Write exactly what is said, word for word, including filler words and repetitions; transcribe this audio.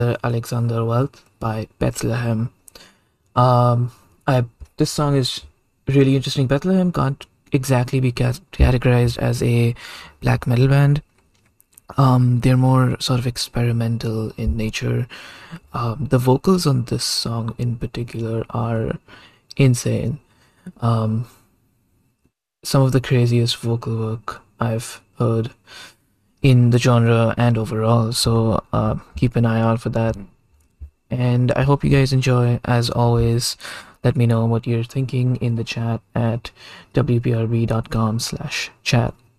uh, Alexander Wealth by Bethlehem. Um, I this song is really interesting. Bethlehem can't exactly be ca- categorized as a black metal band. Um, they're more sort of experimental in nature. Um, the vocals on this song in particular are insane. Um, some of the craziest vocal work I've heard in the genre and overall. So uh, keep an eye out for that. And I hope you guys enjoy. As always, let me know what you're thinking in the chat at w p r b dot com slash chat.